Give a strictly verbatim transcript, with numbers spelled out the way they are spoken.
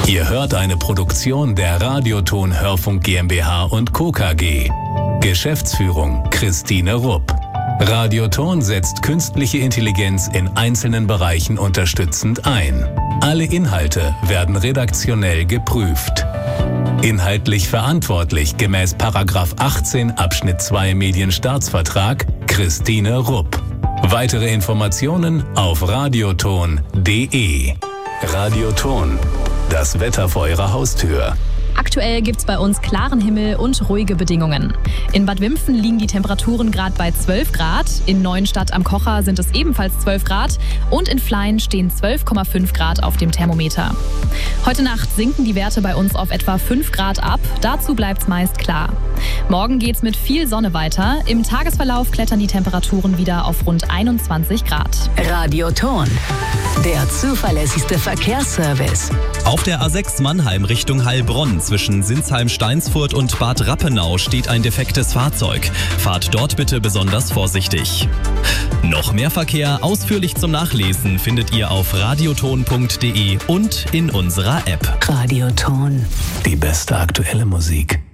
Ihr hört eine Produktion der Radioton Hörfunk GmbH und Co. K G. Geschäftsführung Christine Rupp. Radioton setzt künstliche Intelligenz in einzelnen Bereichen unterstützend ein. Alle Inhalte werden redaktionell geprüft. Inhaltlich verantwortlich gemäß Paragraph achtzehn Abschnitt zwei Medienstaatsvertrag Christine Rupp. Weitere Informationen auf radioton punkt de. Radioton, das Wetter vor Ihrer Haustür. Aktuell gibt's bei uns klaren Himmel und ruhige Bedingungen. In Bad Wimpfen liegen die Temperaturen gerade bei zwölf Grad, in Neuenstadt am Kocher sind es ebenfalls zwölf Grad und in Flein stehen zwölf Komma fünf Grad auf dem Thermometer. Heute Nacht sinken die Werte bei uns auf etwa fünf Grad ab, dazu bleibt's meist klar. Morgen geht's mit viel Sonne weiter, im Tagesverlauf klettern die Temperaturen wieder auf rund einundzwanzig Grad. Radioton, der zuverlässigste Verkehrsservice. Auf der A sechs Mannheim Richtung Heilbronn zwischen Sinsheim-Steinsfurt und Bad Rappenau steht ein defektes Fahrzeug. Fahrt dort bitte besonders vorsichtig. Noch mehr Verkehr ausführlich zum Nachlesen findet ihr auf radioton punkt de und in unserer App. Radioton. Die beste aktuelle Musik.